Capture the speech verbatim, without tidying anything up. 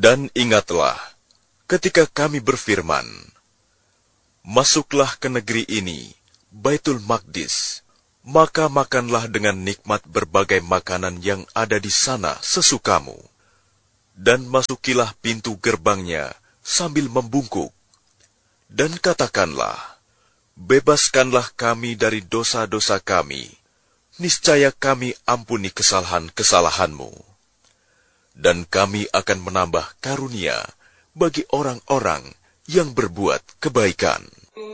Dan ingatlah, ketika kami berfirman, masuklah ke negeri ini, Baitul Maqdis, maka makanlah dengan nikmat berbagai makanan yang ada di sana sesukamu. Dan masukilah pintu gerbangnya sambil membungkuk. Dan katakanlah, bebaskanlah kami dari dosa-dosa kami, niscaya kami ampuni kesalahan-kesalahanmu. Dan kami akan menambah karunia bagi orang-orang yang berbuat kebaikan.